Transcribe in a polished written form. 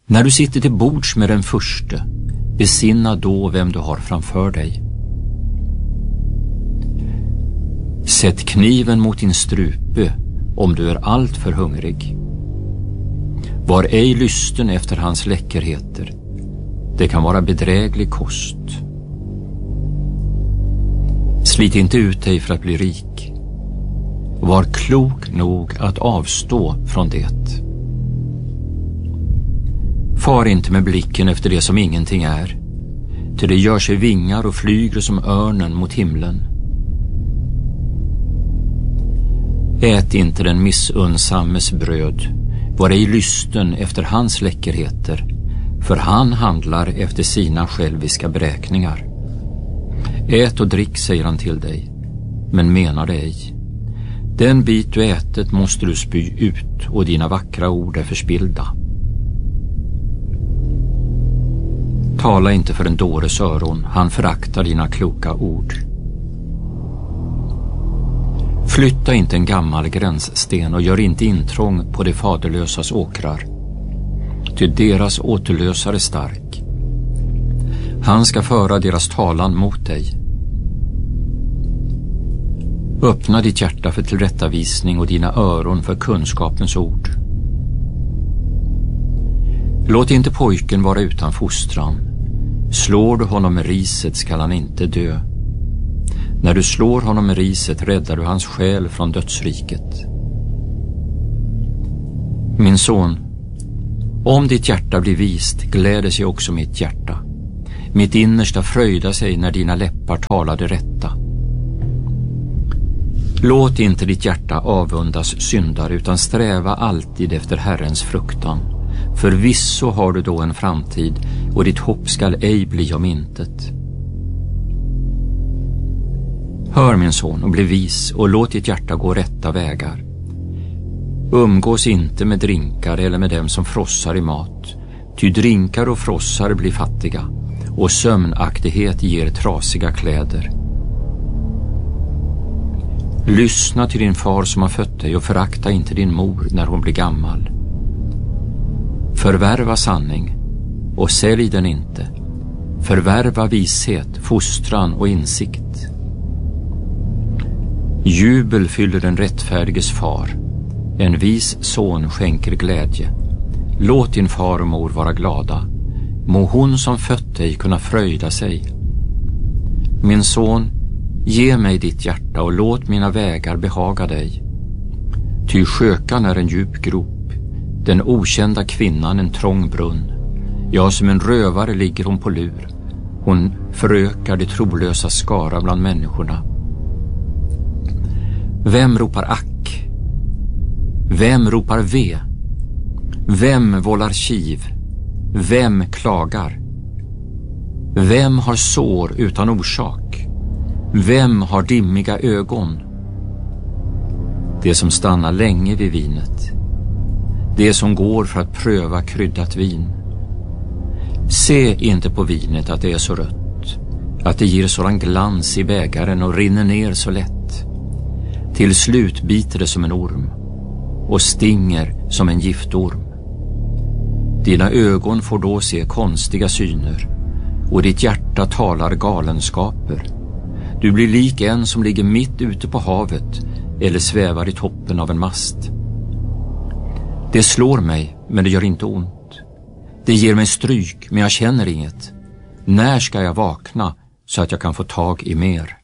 När du sitter till bords med den förste, besinna då vem du har framför dig. Sätt kniven mot din strupe om du är allt för hungrig. Var ej lysten efter hans läckerheter. Det kan vara bedräglig kost. Slit inte ut dig för att bli rik. Var klok nog att avstå från det. Far inte med blicken efter det som ingenting är, till det gör sig vingar och flyger som örnen mot himlen. Ät inte den missunnsammes bröd, var ej lysten efter hans läckerheter, för han handlar efter sina själviska beräkningar. Ät och drick, säger han till dig, men menar det ej. Den bit du ätit måste du spy ut, och dina vackra ord är förspillda. Tala inte för en dåres öron, han föraktar dina kloka ord. Flytta inte en gammal gränssten och gör inte intrång på de faderlösas åkrar, ty deras återlösare stark. Han ska föra deras talan mot dig. Öppna ditt hjärta för tillrättavisning och dina öron för kunskapens ord. Låt inte pojken vara utan fostran. Slår du honom med riset skall han inte dö. När du slår honom med riset räddar du hans själ från dödsriket. Min son, om ditt hjärta blir vist gläder sig också mitt hjärta. Mitt innersta fröjdar sig när dina läppar talar det rätta. Låt inte ditt hjärta avundas syndare, utan sträva alltid efter Herrens fruktan. Förvisso har du då en framtid, och ditt hopp skall ej bli om intet. Hör, min son, och bli vis, och låt ditt hjärta gå rätta vägar. Umgås inte med drinkar eller med dem som frossar i mat, ty drinkar och frossar blir fattiga, och sömnaktighet ger trasiga kläder. Lyssna till din far som har fött dig, och förakta inte din mor när hon blir gammal. Förvärva sanning och sälj den inte. Förvärva vishet, fostran och insikt. Jubel fyller den rättfärdiges far. En vis son skänker glädje. Låt din far och mor vara glada. Må hon som fött dig kunna fröjda sig. Min son, ge mig ditt hjärta och låt mina vägar behaga dig. Ty skökan är en djup grop, den okända kvinnan en trång brunn. Ja, som en rövare ligger hon på lur. Hon förökar det trolösa skara bland människorna. Vem ropar ack? Vem ropar ve? Vem vållar kiv? Vem klagar? Vem har sår utan orsak? Vem har dimmiga ögon? Det som stannar länge vid vinet. Det som går för att pröva kryddat vin. Se inte på vinet att det är så rött, att det ger sådan glans i bägaren och rinner ner så lätt. Till slut biter det som en orm och stinger som en giftorm. Dina ögon får då se konstiga syner och ditt hjärta talar galenskaper. Du blir lik en som ligger mitt ute på havet eller svävar i toppen av en mast. Det slår mig, men det gör inte ont. Det ger mig stryk, men jag känner inget. När ska jag vakna så att jag kan få tag i mer?